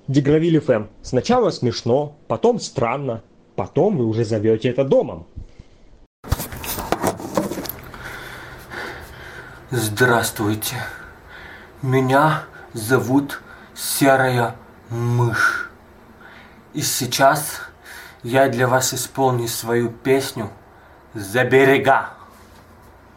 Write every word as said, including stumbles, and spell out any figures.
Дегравиль эф эм. Сначала смешно, потом странно, потом вы уже зовете это домом. Здравствуйте. Меня зовут Серая Мышь. И сейчас я для вас исполню свою песню «За берега».